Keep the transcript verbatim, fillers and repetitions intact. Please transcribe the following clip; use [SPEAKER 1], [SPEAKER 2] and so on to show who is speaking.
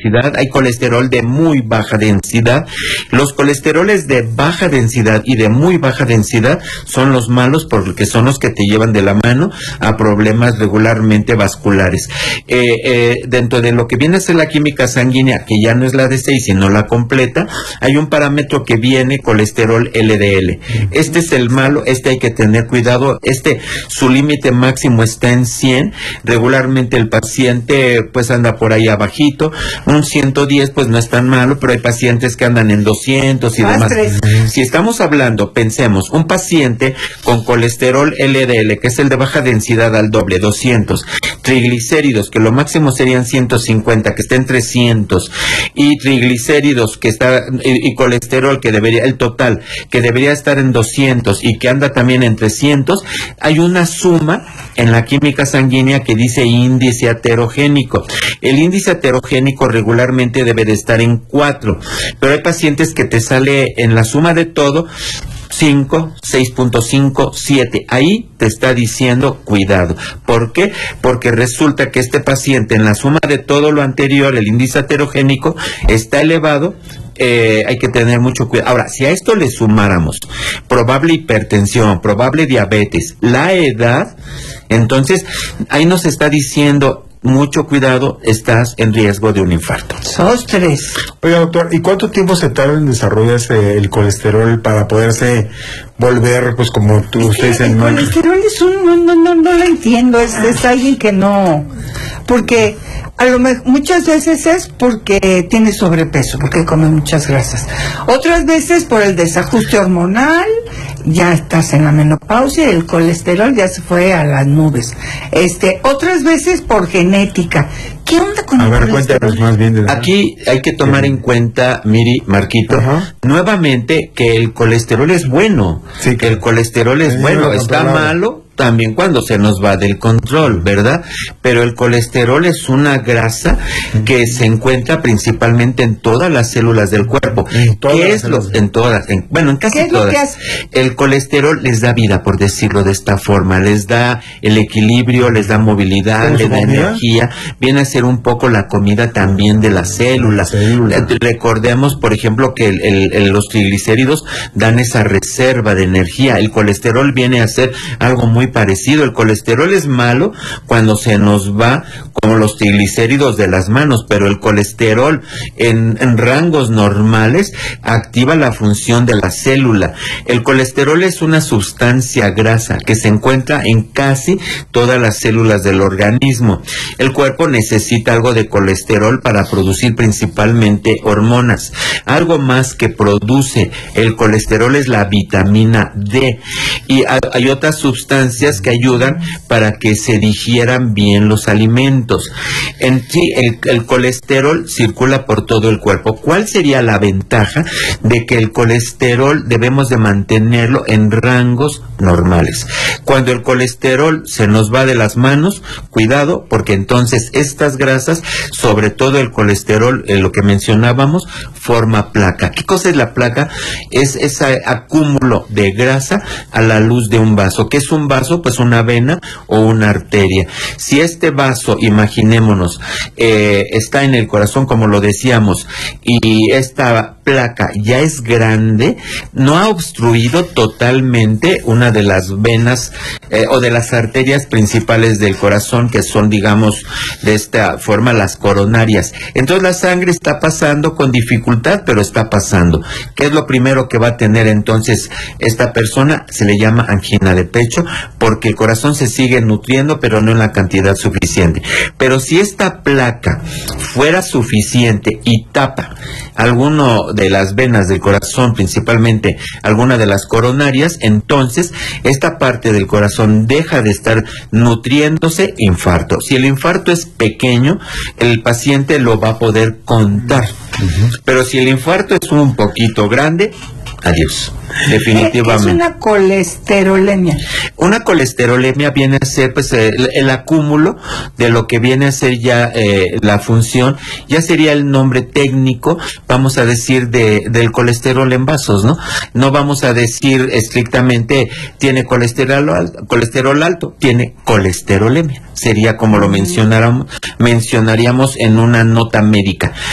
[SPEAKER 1] densidad, hay colesterol de muy baja densidad. Los colesteroles de baja densidad y de muy baja densidad son los malos porque son los que te llevan de la mano a problemas regularmente vasculares. Eh, eh, dentro de lo que viene a ser la química sanguínea, que ya no es la de seis, sino la completa, hay un parámetro que viene colesterol L D L. Este es el malo, este hay que tener cuidado, este, su límite máximo está en cien, regularmente el paciente pues anda por ahí abajito, un ciento diez pues no es tan malo, pero hay pacientes que andan en doscientos y demás. Si estamos hablando, pensemos, un paciente con colesterol L D L, que es el de baja densidad al doble, doscientos, triglicéridos, que lo máximo serían ciento cincuenta, que está en trescientos, y triglicéridos, que está, y, y colesterol, que debería, el total, que debería estar en doscientos, y que anda también en trescientos, hay una suma en la química sanguínea que dice índice aterogénico. El índice aterogénico regularmente debe de estar en cuatro, pero hay pacientes que te sale en la suma de todo cinco, seis punto cinco, siete. Ahí te está diciendo cuidado. ¿Por qué? Porque resulta que este paciente en la suma de todo lo anterior, el índice aterogénico está elevado. Eh, hay que tener mucho cuidado. Ahora, si a esto le sumáramos probable hipertensión, probable diabetes, la edad, entonces ahí nos está diciendo mucho cuidado, estás en riesgo de un infarto.
[SPEAKER 2] Sostres.
[SPEAKER 3] Oiga, doctor, ¿y cuánto tiempo se tarda en desarrollarse el colesterol para poderse volver, pues como tú,
[SPEAKER 2] es
[SPEAKER 3] usted dice?
[SPEAKER 2] El
[SPEAKER 3] no,
[SPEAKER 2] colesterol es un, no, no, no, no lo entiendo, es, es alguien que no, porque a lo mejor muchas veces es porque tiene sobrepeso, porque come muchas grasas. Otras veces por el desajuste hormonal, ya estás en la menopausia y el colesterol ya se fue a las nubes. Este, otras veces por genética. ¿Qué onda con
[SPEAKER 3] a
[SPEAKER 2] el
[SPEAKER 3] ver,
[SPEAKER 2] colesterol?
[SPEAKER 3] cuéntanos más bien de...
[SPEAKER 1] Aquí hay que tomar en cuenta, Miri, Marquito,
[SPEAKER 3] Ajá.
[SPEAKER 1] nuevamente que el colesterol es bueno,
[SPEAKER 3] Sí,
[SPEAKER 1] que el colesterol es
[SPEAKER 3] sí,
[SPEAKER 1] bueno,
[SPEAKER 3] no,
[SPEAKER 1] está
[SPEAKER 3] controlado.
[SPEAKER 1] malo también cuando se nos va del control, ¿verdad? Pero el colesterol es una grasa que se encuentra principalmente en todas las células del cuerpo.
[SPEAKER 3] En todas
[SPEAKER 1] ¿Qué
[SPEAKER 3] las
[SPEAKER 1] es lo,
[SPEAKER 3] células.
[SPEAKER 1] en todas, en, bueno, en casi
[SPEAKER 2] ¿Qué es lo
[SPEAKER 1] todas.
[SPEAKER 2] que hace?
[SPEAKER 1] El colesterol les da vida, por decirlo de esta forma, les da el equilibrio, les da movilidad,
[SPEAKER 3] ¿Cómo
[SPEAKER 1] les
[SPEAKER 3] su
[SPEAKER 1] da
[SPEAKER 3] comida?
[SPEAKER 1] energía, viene a ser un poco la comida también de las células.
[SPEAKER 3] Célula.
[SPEAKER 1] Eh, Recordemos, por ejemplo, que el, el, el, los triglicéridos dan esa reserva de energía. El colesterol viene a ser algo muy parecido. El colesterol es malo cuando se nos va como los triglicéridos de las manos, pero el colesterol en, en rangos normales activa la función de la célula. El colesterol es una sustancia grasa que se encuentra en casi todas las células del organismo. El cuerpo necesita algo de colesterol para producir principalmente hormonas. Algo más que produce el colesterol es la vitamina D, y hay otras sustancias que ayudan para que se digieran bien los alimentos. En sí, el, el colesterol circula por todo el cuerpo. ¿Cuál sería la ventaja de que el colesterol debemos de mantenerlo en rangos normales? Cuando el colesterol se nos va de las manos, cuidado, porque entonces estas grasas, sobre todo el colesterol, eh, lo que mencionábamos, forma placa. ¿Qué cosa es la placa? Es ese acúmulo de grasa a la luz de un vaso. ¿Qué es un vaso? Pues una vena o una arteria. Si este vaso, imaginémonos, eh, está en el corazón, como lo decíamos, y esta placa ya es grande, no ha obstruido totalmente una de las venas eh, o de las arterias principales del corazón, que son, digamos, de esta forma las coronarias. Entonces la sangre está pasando con dificultad, pero está pasando. ¿Qué es lo primero que va a tener entonces esta persona? Se le llama angina de pecho, porque el corazón se sigue nutriendo, pero no en la cantidad suficiente. Pero si esta placa fuera suficiente y tapa alguno de las venas del corazón, principalmente alguna de las coronarias, entonces esta parte del corazón deja de estar nutriéndose, infarto. Si el infarto es pequeño, el paciente lo va a poder contar. Uh-huh. Pero si el infarto es un poquito grande, adiós, definitivamente.
[SPEAKER 2] Es una colesterolemia.
[SPEAKER 1] Una colesterolemia viene a ser pues el, el acúmulo de lo que viene a ser ya eh, la función, ya sería el nombre técnico, vamos a decir, de, del colesterol en vasos, ¿no? No vamos a decir estrictamente tiene colesterol alto, colesterol alto, tiene colesterolemia. Sería como lo mencionáramos, mencionaríamos en una nota médica.